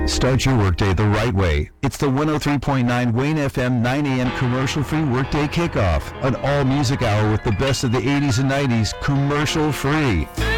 Start your workday the right way. It's the 103.9 Wayne FM 9 a.m. commercial-free workday kickoff. An all-music hour with the best of the 80s and 90s, commercial-free.